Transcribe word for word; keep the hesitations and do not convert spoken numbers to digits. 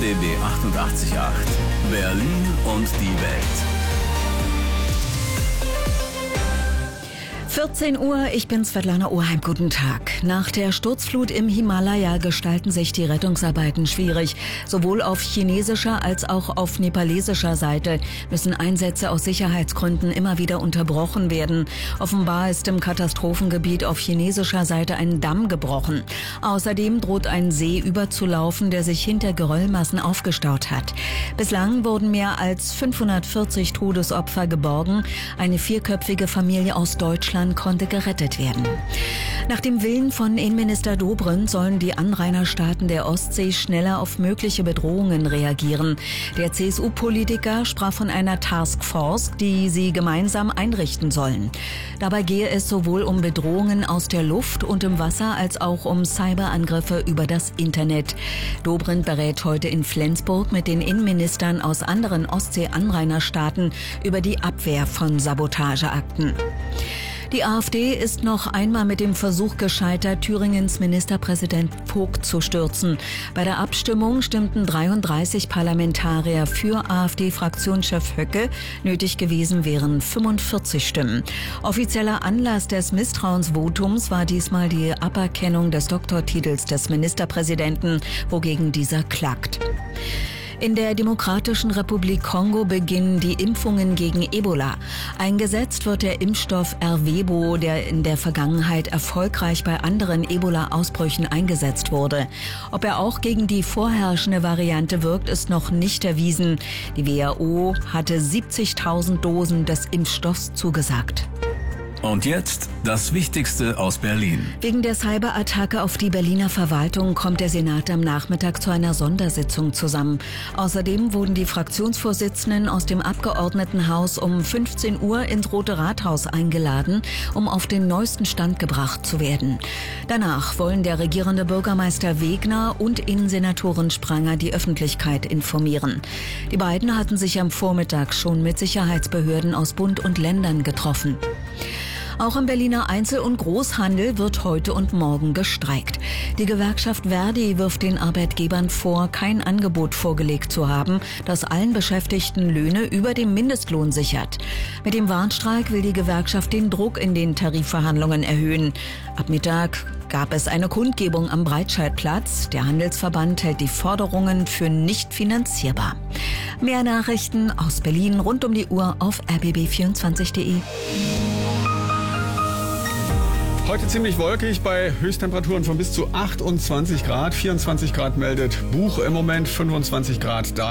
D B achtundachtzig Komma acht. Berlin und die Welt. vierzehn Uhr, ich bin Svetlana Oheim, guten Tag. Nach der Sturzflut im Himalaya gestalten sich die Rettungsarbeiten schwierig. Sowohl auf chinesischer als auch auf nepalesischer Seite müssen Einsätze aus Sicherheitsgründen immer wieder unterbrochen werden. Offenbar ist im Katastrophengebiet auf chinesischer Seite ein Damm gebrochen. Außerdem droht ein See überzulaufen, der sich hinter Geröllmassen aufgestaut hat. Bislang wurden mehr als fünfhundertvierzig Todesopfer geborgen. Eine vierköpfige Familie aus Deutschland konnte gerettet werden. Nach dem Willen von Innenminister Dobrindt sollen die Anrainerstaaten der Ostsee schneller auf mögliche Bedrohungen reagieren. Der C S U-Politiker sprach von einer Taskforce, die sie gemeinsam einrichten sollen. Dabei gehe es sowohl um Bedrohungen aus der Luft und im Wasser als auch um Cyberangriffe über das Internet. Dobrindt berät heute in Flensburg mit den Innenministern aus anderen Ostsee-Anrainerstaaten über die Abwehr von Sabotageakten. Die AfD ist noch einmal mit dem Versuch gescheitert, Thüringens Ministerpräsident Vogt zu stürzen. Bei der Abstimmung stimmten dreiunddreißig Parlamentarier für AfD-Fraktionschef Höcke. Nötig gewesen wären fünfundvierzig Stimmen. Offizieller Anlass des Misstrauensvotums war diesmal die Aberkennung des Doktortitels des Ministerpräsidenten, wogegen dieser klagt. In der Demokratischen Republik Kongo beginnen die Impfungen gegen Ebola. Eingesetzt wird der Impfstoff Ervebo, der in der Vergangenheit erfolgreich bei anderen Ebola-Ausbrüchen eingesetzt wurde. Ob er auch gegen die vorherrschende Variante wirkt, ist noch nicht erwiesen. Die W H O hatte siebzigtausend Dosen des Impfstoffs zugesagt. Und jetzt das Wichtigste aus Berlin. Wegen der Cyberattacke auf die Berliner Verwaltung kommt der Senat am Nachmittag zu einer Sondersitzung zusammen. Außerdem wurden die Fraktionsvorsitzenden aus dem Abgeordnetenhaus um fünfzehn Uhr ins Rote Rathaus eingeladen, um auf den neuesten Stand gebracht zu werden. Danach wollen der regierende Bürgermeister Wegner und Innensenatorin Spranger die Öffentlichkeit informieren. Die beiden hatten sich am Vormittag schon mit Sicherheitsbehörden aus Bund und Ländern getroffen. Auch im Berliner Einzel- und Großhandel wird heute und morgen gestreikt. Die Gewerkschaft Verdi wirft den Arbeitgebern vor, kein Angebot vorgelegt zu haben, das allen Beschäftigten Löhne über dem Mindestlohn sichert. Mit dem Warnstreik will die Gewerkschaft den Druck in den Tarifverhandlungen erhöhen. Ab Mittag gab es eine Kundgebung am Breitscheidplatz. Der Handelsverband hält die Forderungen für nicht finanzierbar. Mehr Nachrichten aus Berlin rund um die Uhr auf r b b vierundzwanzig punkt de. Heute ziemlich wolkig bei Höchsttemperaturen von bis zu achtundzwanzig Grad. vierundzwanzig Grad meldet Buch im Moment, fünfundzwanzig Grad da.